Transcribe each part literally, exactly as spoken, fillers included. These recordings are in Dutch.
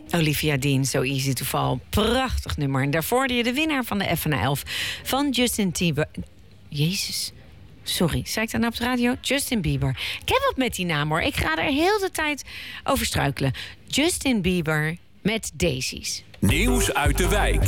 Olivia Dean, So Easy to Fall. Prachtig nummer. En daarvoor hoorde je de winnaar van de F N elf van Justin Bieber. Jezus. Sorry, zei ik dat nou op de radio? Justin Bieber. Ik heb wat met die naam hoor. Ik ga er heel de tijd over struikelen. Justin Bieber met Daisies. Nieuws uit de wijk.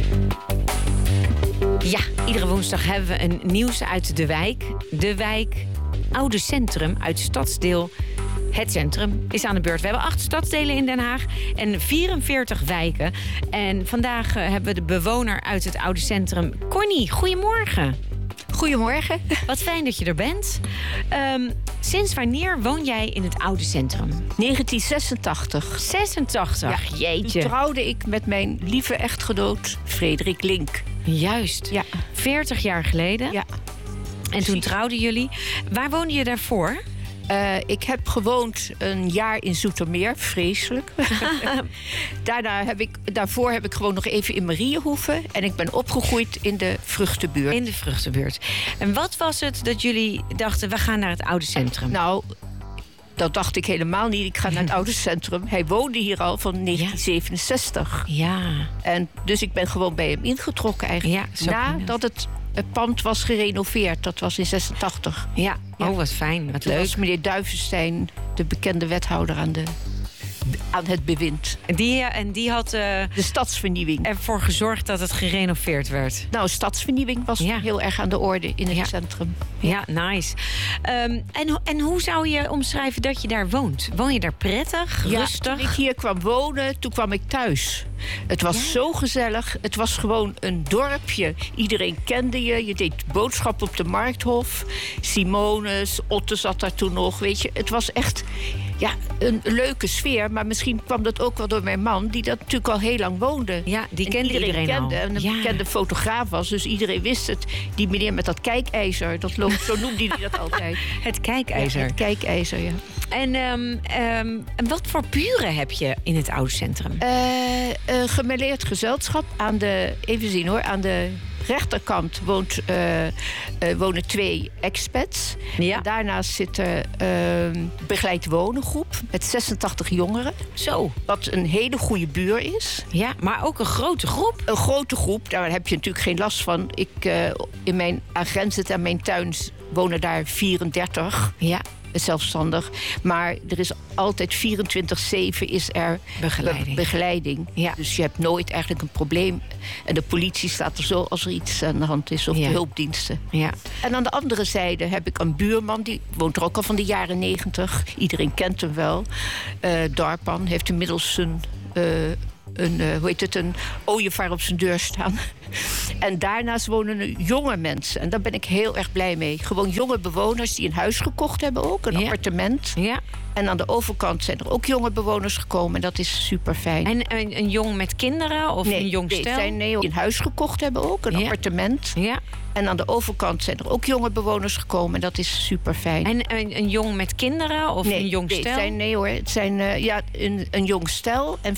Ja, iedere woensdag hebben we een nieuws uit de wijk. De wijk Oude Centrum uit stadsdeel Het Centrum is aan de beurt. We hebben acht stadsdelen in Den Haag en vierenveertig wijken. En vandaag uh, hebben we de bewoner uit het Oude Centrum. Connie, goedemorgen. Goedemorgen. Wat fijn dat je er bent. Um, sinds wanneer woon jij in het Oude Centrum? negentien zesentachtig. zesentachtig, Ja, jeetje. Toen trouwde ik met mijn lieve echtgenoot Frederik Link. Juist, Ja. veertig jaar geleden. Ja. En toen trouwden jullie. Waar woonde je daarvoor? Uh, ik heb gewoond een jaar in Zoetermeer, vreselijk. Daarna heb ik, daarvoor heb ik gewoon nog even in Mariëhoeve. En ik ben opgegroeid in de Vruchtenbuurt. In de Vruchtenbuurt. En wat was het dat jullie dachten, we gaan naar het Oude Centrum? Nou, dat dacht ik helemaal niet. Ik ga naar het Oude Centrum. Hij woonde hier al van negentien zevenenzestig. Ja. En dus ik ben gewoon bij hem ingetrokken eigenlijk. Ja, zo nadat het, het pand was gerenoveerd. Dat was in zesentachtig. Ja, Ja. oh wat fijn, wat Toen leuk. was meneer Duivenstein de bekende wethouder aan, de, aan het bewind. En die, en die had uh, De stadsvernieuwing. ervoor gezorgd dat het gerenoveerd werd. Nou, stadsvernieuwing was Ja. heel erg aan de orde in het Ja. centrum. Ja, nice. Um, en, ho- en hoe zou je omschrijven dat je daar woont? Woon je daar prettig, Ja, rustig? toen ik hier kwam wonen, toen kwam ik thuis. Het was Ja? zo gezellig. Het was gewoon een dorpje. Iedereen kende je. Je deed boodschappen op de Markthof. Simones, Otte zat daar toen nog. Weet je, het was echt ja, een leuke sfeer. Maar misschien kwam dat ook wel door mijn man, die dat natuurlijk al heel lang woonde. Ja, die En kende iedereen, kende. al. En een Ja. bekende fotograaf was, dus iedereen wist het. Die meneer met dat kijkijzer, dat loopt, zo noemde hij dat altijd. Het kijkijzer. Ja, het kijkijzer, ja. En, um, um, en wat voor buren heb je in het Oude Centrum? Uh, een gemêleerd gezelschap aan de, even zien hoor, aan de rechterkant woont, uh, uh, wonen twee expats. Ja. En daarnaast zit er uh, begeleid wonengroep met zesentachtig jongeren. Zo. Wat een hele goede buur is. Ja, maar ook een grote groep. Een grote groep, daar heb je natuurlijk geen last van. Ik, uh, in mijn, aangrenzend aan mijn tuin wonen daar vierendertig. Ja. Zelfstandig. Maar er is altijd vierentwintig zeven is er Begeleiding. be- begeleiding. Ja. Dus je hebt nooit eigenlijk een probleem. En de politie staat er zo als er iets aan de hand is. Of Ja. de hulpdiensten. Ja. En aan de andere zijde heb ik een buurman. Die woont er ook al van de jaren negentig. Iedereen kent hem wel. Uh, Darpan heeft inmiddels een... Uh, een, uh, hoe heet het, een ooievaar op zijn deur staan. En daarnaast wonen er jonge mensen. En daar ben ik heel erg blij mee. Gewoon jonge bewoners die een huis gekocht hebben ook. Een Ja. appartement. Ja. En aan de overkant zijn er ook jonge bewoners gekomen. En dat is super fijn. En een, een jong met kinderen of een jong nee, stel? zijn nee, die een huis gekocht hebben ook. Een Ja. appartement. Ja. En aan de overkant zijn er ook jonge bewoners gekomen. En dat is super fijn. En een, een jong met kinderen of nee, een jong nee, stel? het zijn, nee hoor, het zijn uh, ja, een, een jong stel en